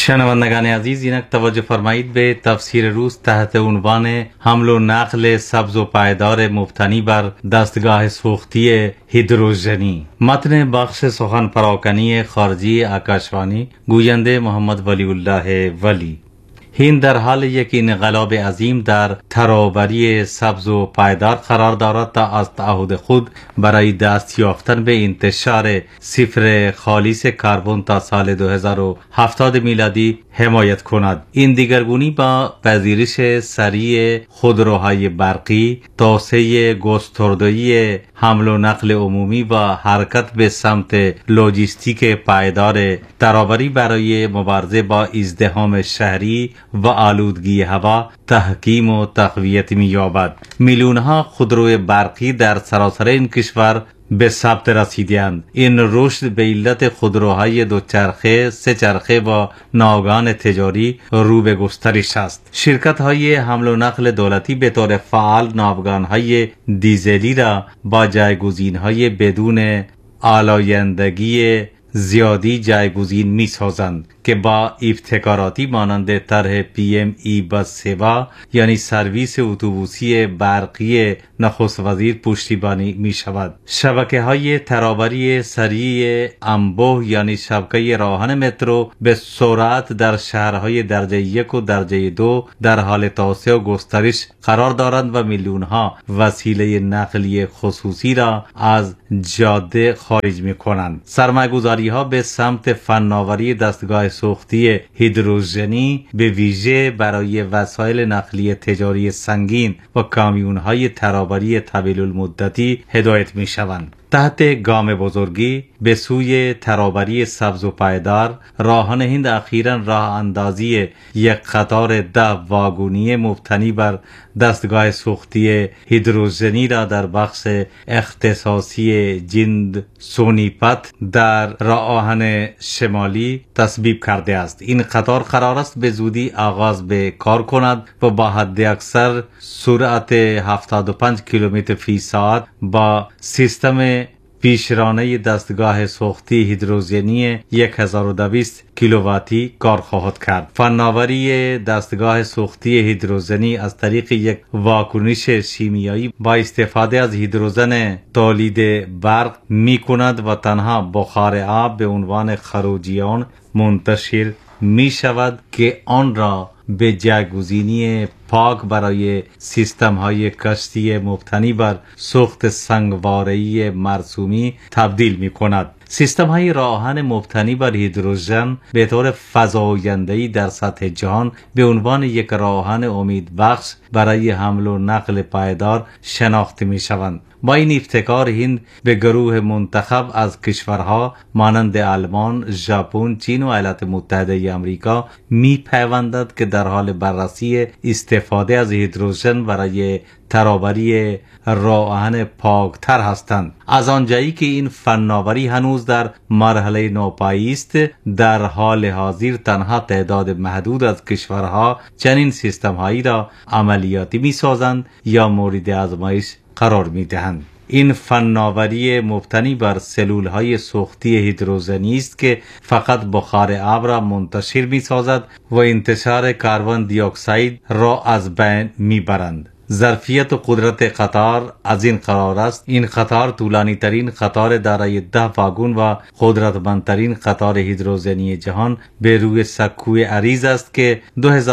شنوندگان عزیز، اینک توجه فرمایید به تفسیر روز تحت عنوان حمل و نقل سبز و پایدار مبتنی بر دستگاه سوختی هیدروژنی. متن بخش سخن پراکنی خارجی آکاشوانی، گوینده محمد ولی الله ولی. هند در حال یک انقلاب عظیم در ترابری سبز و پایدار قرار دارد تا از تعهد خود برای دست یافتن به انتشار صفر خالص کربن تا سال 2070 میلادی حمایت کند. این دیگرگونی با پذیرش سریع خودروهای برقی، توسعه گسترده‌ای حمل و نقل عمومی و حرکت به سمت لوجستیک پایدار ترابری برای مبارزه با ازدحام شهری و آلودگی هوا تحکیم و تقویت می‌یابد. میلیون‌ها خودروی برقی در سراسر این کشور به ثبت رسیدند. این رشد به علت خودروهای دوچرخه، سه چرخه و ناوگان تجاری رو به گسترش است. شرکت‌های حمل و نقل دولتی به طور فعال ناوگان‌های دیزلی را با جایگزین‌های بدون آلایندگی زیادی جایگزین می سازند که با ابتکاراتی مانند طرح PME بس سوا یعنی سرویس اتوبوسی برقی نخست وزیر پشتیبانی می شود. شبکه های ترابری سریع انبوه یعنی شبکه راهن مترو به سرعت در شهرهای درجه 1 و درجه 2 در حال توسعه و گسترش قرار دارند و میلیون ها وسیله نقلیه خصوصی را از جاده خارج می کنند. سرمایه‌گذاری ها به سمت فناوری دستگاه سوختی هیدروژنی به ویژه برای وسایل نقلیه تجاری سنگین و کامیون های ترابری طویل المدتی هدایت می شوند. تحت گام بزرگی به سوی ترابری سبز و پایدار، راهان هند اخیراً راه اندازی یک قطار 10 واگونی مبتنی بر دستگاه سوختی هیدروژنی را در بخش اختصاصی جیند سونیپت در راه آهن شمالی تصویب کرده است. این قطار قرار است به زودی آغاز به کار کند و با حد اکثر سرعت 75 کیلومتر فی ساعت با سیستم پیشرانه دستگاه سوختی هیدروژنی 1200 کیلوواتی کار خواهد کرد. فناوری دستگاه سوختی هیدروژنی از طریق یک واکنش شیمیایی با استفاده از هیدروژن تولید برق می کند و تنها بخار آب به عنوان خروجیان منتشر می شود که آن را به جایگزینی پاک برای سیستم های کشتی مبتنی بر سوخت سنگواره‌ای مرسومی تبدیل می کند. سیستم های راهن مبتنی بر هیدروژن به طور فزاینده‌ای در سطح جهان به عنوان یک راهن امیدبخش برای حمل و نقل پایدار شناخته می شوند. با این ابتکار هند به گروه منتخب از کشورها مانند آلمان، ژاپن، چین و ایالات متحده آمریکا می پیوندد که در حال بررسی استفاده از هیدروژن برای ترابری راه آهن پاکتر هستند. از آنجایی که این فناوری هنوز در مرحله نوپایی است، در حال حاضر تنها تعداد محدود از کشورها چنین سیستم هایی را عملیاتی می سازند یا مورد آزمایش قرار می دهند. این فناوری مبتنی بر سلول های سوختی هیدروژنی است که فقط بخار آب را منتشر می سازد و انتشار کربن دی اکساید را از بین می برند. ظرفیت و قدرت قطار از این قرار است. این قطار طولانی ترین قطار دارای 10 واگن و قدرتمندترین قطار هیدروژنی جهان به روی سکوی عریض است که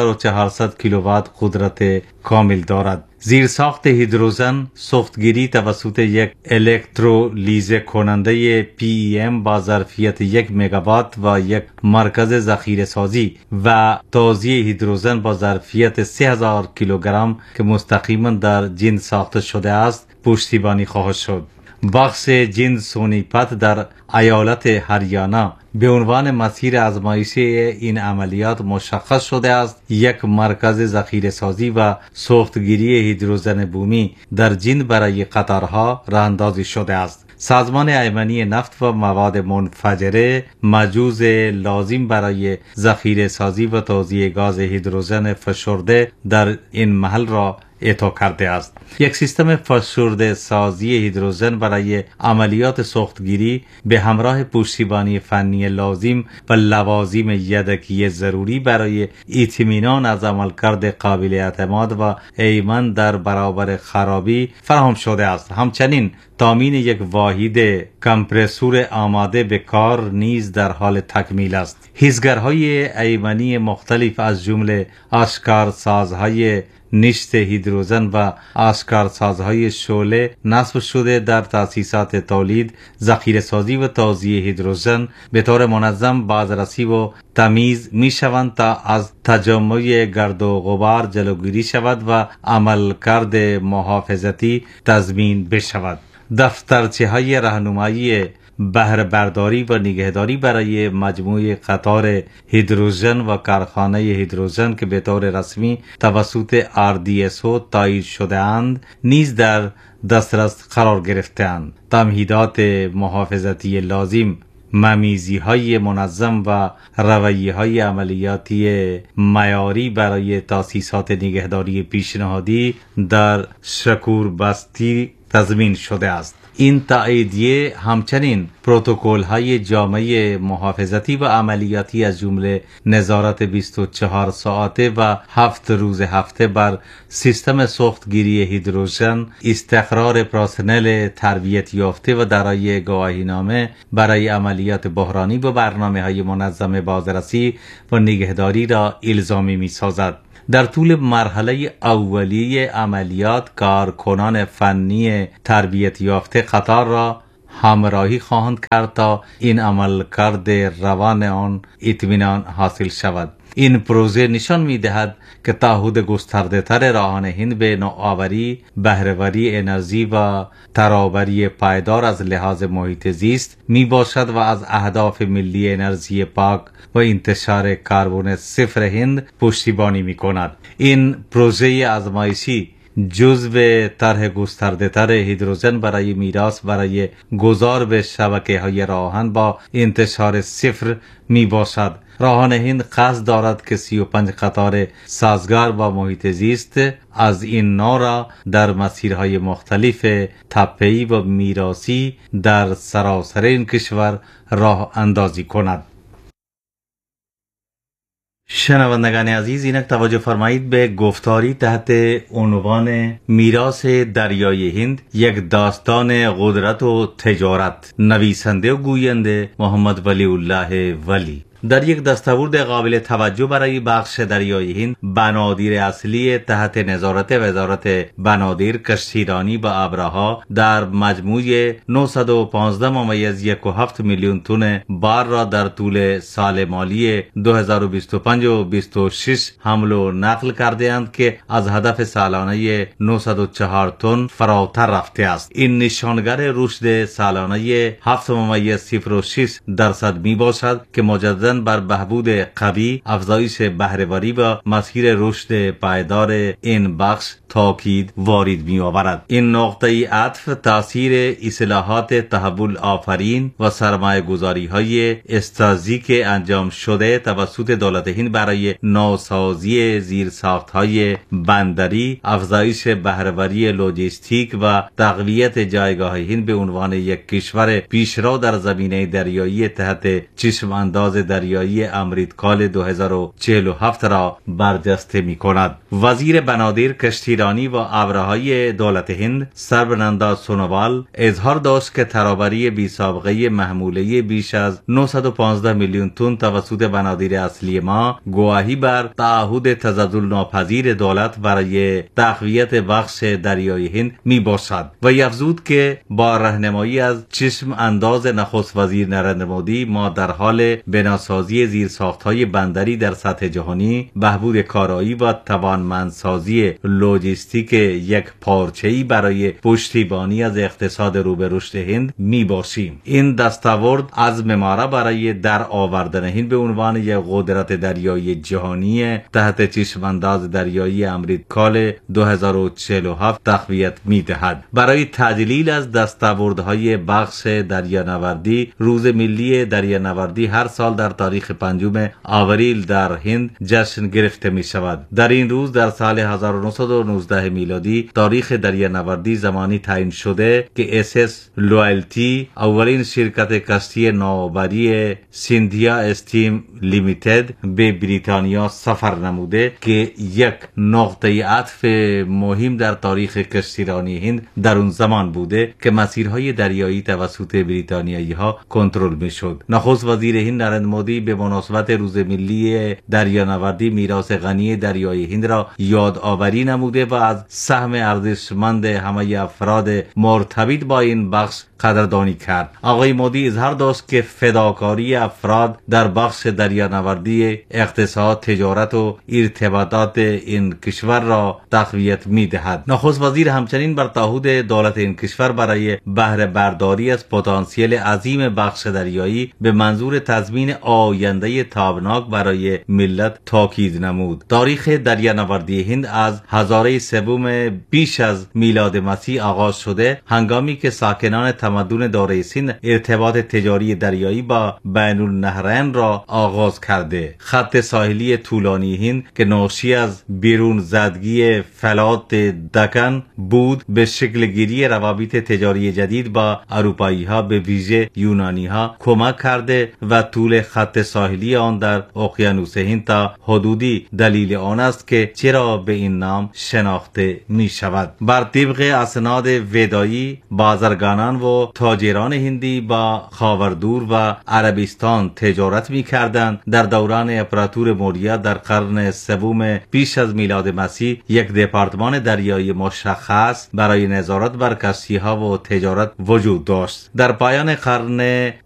2400 کیلووات قدرت کامل دارد. زیرساخت هیدروژن سوختگیری توسط یک الکترولیزه کننده PEM با ظرفیت 1 مگاوات و یک مرکز ذخیره سازی و توزیع هیدروژن با ظرفیت 3000 کیلوگرم که مستقیما در جین ساخته شده است پشتیبانی خواهد شد. بخش جیند سونیپت در ایالت هریانا به عنوان مسیر آزمایشی این عملیات مشخص شده است. یک مرکز ذخیره سازی و سوختگیری هیدروژن بومی در جیند برای قطارها راه اندازی شده است. سازمان ایمنی نفت و مواد منفجره مجوز لازم برای ذخیره سازی و توزیع گاز هیدروژن فشرده در این محل را اعطا کرده است. یک سیستم فشرده سازی هیدروژن برای عملیات سوختگیری به همراه پشتیبانی فنی لازم و لوازم یدکی ضروری برای اطمینان از عملکرد قابل اعتماد و ایمن در برابر خرابی فراهم شده است. همچنین تامین یک واحد کمپرسور آماده به کار نیز در حال تکمیل است. حیزگرهای ایمنی مختلف از جمله آشکارسازهای نشت هیدروژن و آشکارسازهای شعله نصب شده در تأسیسات تولید، ذخیره‌سازی و توزیع هیدروژن به طور منظم بازرسی و تمیز می شوند تا از تجمع گرد و غبار جلوگیری شود و عملکرد محافظتی تضمین بشود. دفترچه‌های راهنمایی بهره برداری و نگهداری برای مجموعه قطار هیدروژن و کارخانه هیدروژن که به طور رسمی توسط RDSO تایید شده اند نیز در دسترس قرار گرفته‌اند. تمهیدات محافظتی لازم، ممیزی‌های منظم و رویه‌های عملیاتی معیاری برای تأسیسات نگهداری پیشنهادی در شکوربستی تضمین شده است. این تاییدیه همچنین پروتکل‌های جامعه محافظتی و عملیاتی از جمله نظارت 24 ساعته و 7 روز هفته بر سیستم سوختگیری هیدروژن، استقرار پرسنل تربیت یافته و دارای گواهینامه برای عملیات بحرانی و برنامه‌های منظم بازرسی و نگهداری را الزامی می‌سازد. در طول مرحله اولیه عملیات کارکنان فنی تربیت یافته قطار را همراهی خواهند کرد تا این عملکرد روان آن اطمینان حاصل شود. این پروژه نشان می‌دهد که تعهد گسترده‌تر راهان هند به نوآوری، بهره‌وری انرژی و ترابری پایدار از لحاظ محیط زیست میباشد و از اهداف ملی انرژی پاک و انتشار کربن صفر هند پشتیبانی می‌کند. این پروژه آزمایشی جزو طرح گسترده‌تر هیدروژن برای میراث برای گذار به شبکه‌های راهان با انتشار صفر می باشد. راهان هند قصد دارد که 35 قطار سازگار با محیط زیست از این نوع را در مسیرهای مختلف تپه‌ای و میراثی در سراسر این کشور راه اندازی کند. شنوندگان عزیز، اینک توجه فرمایید به گفتاری تحت عنوان میراث دریای هند، یک داستان قدرت و تجارت. نویسنده و گوینده محمد ولی الله ولی. در یک دستاورد قابل توجه برای بخش دریای هند، بنادر اصلی تحت نظارت وزارت بنادر، کشتیرانی و ابرها در مجموع 915.17 میلیون تن بار را در طول سال مالی 2025 و 26 حمل و نقل کرده اند که از هدف سالانه 904 تن فراتر رفته است. این نشانگر رشد سالانه 7.06% می باشد که مجدد بر بهبود قوی، افزایش بهره‌وری و مسیر رشد پایدار این بخش تاکید وارد می آورد. این نقطه عطف تاثیر اصلاحات تحول آفرین و سرمایه گذاری های استراتژیک انجام شده توسط دولت هند برای نوسازی زیرساخت های بندری، افزایش بهره‌وری لوجستیک و تقویت جایگاه هند به عنوان یک کشور پیشرو در زمینه دریایی تحت چشم انداز دریایی امریتکال 2047 را برجسته می کند. وزیر بنادر، کشتیرانی و ابرهای دولت هند سربنندا سونووال اظهار داشت که ترابری بی سابقه محموله بیش از 915 میلیون تن توسط بنادر اصلی ما گواهی بر تعهد تزلزل ناپذیر دولت برای تقویت بخش دریای هند می باشد و افزود که با راهنمایی از چشم انداز نخست وزیر نریندر مودی ما در حال بناسازی زیرساخت‌های بندری در سطح جهانی، بهبود کارایی و توانمندسازی لوجستیک یک پارچه‌ای برای پشتیبانی از اقتصاد رو به رشد هند می باشیم. این دستاورد عزم ما را برای در آوردن هند به عنوان یک قدرت دریایی جهانی تحت چشم انداز دریایی امریتکال 2047 تقویت می دهد. برای تدلیل از دستاوردهای بخش دریانوردی، روز ملی دریانوردی هر سال در تاریخ 5 آوریل در هند جشن گرفته می شود. در این روز در سال 1919 میلادی تاریخ دریانوردی زمانی تعیین شده که SS لویالتی اولین شرکت کشتی نوآوری سیندیا استیم لیمیتد به بریتانیا سفر نموده که یک نقطه عطف مهم در تاریخ کشتیرانی هند در اون زمان بوده که مسیرهای دریایی توسط بریتانیایی ها کنترل می شد. نخست وزیر هند نریندر مودی به مناسبت روز ملی دریانوردی میراث غنی دریای هند را یادآوری نموده و از سهم ارزشمند همه افراد مرتبط با این بخش قدردانی کرد. آقای مودی اظهار داشت که فداکاری افراد در بخش دریانوردی اقتصاد، تجارت و ارتباطات این کشور را تقویت می دهد. نخست وزیر همچنین بر تعهد دولت این کشور برای بهره برداری از پتانسیل عظیم بخش دریایی به منظور تضمین آینده تابناک برای ملت تاکید نمود. تاریخ دریانوردی هند از هزاره سوم پیش از میلاد مسیح آغاز شده، هنگامی که ساکنان تمدن داره سند ارتباط تجاری دریایی با بین النهرین را آغاز کرده. خط ساحلی طولانی هند که ناشی از بیرون زدگی فلات دکن بود، به شکل گیری روابط تجاری جدید با اروپایی ها به ویژه یونانی ها کمک کرده و طول خط ساحلی آن در اقیانوس هند تا حدودی دلیل آن است که چرا به این نام شناخته می شود. بر طبق اسناد ودایی، بازرگانان و تاجران هندی با خاوردور و عربستان تجارت می کردند. در دوران امپراتور موریا در قرن سوم پیش از میلاد مسیح یک دپارتمان دریایی مشخص برای نظارت بر کشتی ها و تجارت وجود داشت. در پایان قرن